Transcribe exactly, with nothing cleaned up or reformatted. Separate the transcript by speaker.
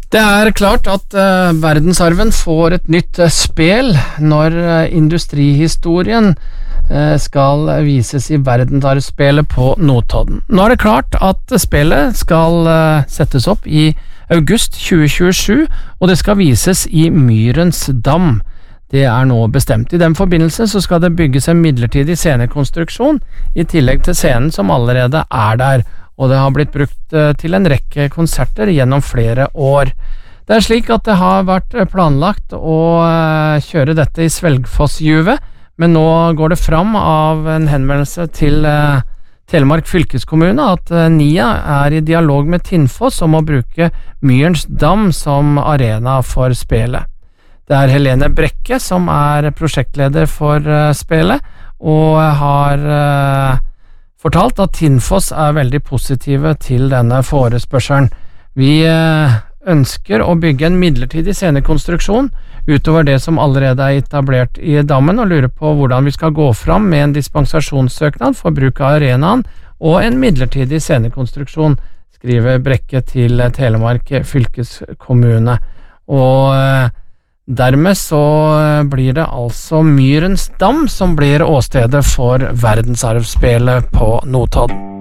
Speaker 1: Det er klart at uh, verdensarven får et nytt uh, spel når uh, industrihistorien uh, skal vises i verdensarvspelet på Notodden. Nå er det klart at uh, spelet skal uh, settes opp i august tjue tjuesju, og det skal vises i Myrens dam. Det er nå bestemt. I den forbindelse så skal det bygges en midlertidig scenekonstruksjon i tillegg til scenen som allerede er der, og det har blitt brukt til en rekke konserter gjennom flere år. Det er slik at det har vært planlagt å kjøre dette i Svelgfossjuvet, men nå går det fram av en henvendelse til Telemark fylkeskommune at N I A er i dialog med Tinnfoss om å bruke Myrens dam som arena for spelet. Det er Helene Brekke som er prosjektleder for spelet, og har fortalt at Tinnfoss er veldig positive til denne forespørselen. Vi ønsker å bygge en midlertidig scenekonstruksjon utover det som allerede er etablert i dammen, og lurer på hvordan vi skal gå fram med en dispensasjonssøknad for bruk av arenaen og en midlertidig scenekonstruksjon, skriver Brekke til Telemark fylkeskommune. Og dermed så blir det altså Myrens dam som blir åstedet for verdensarvspelet på Notodden.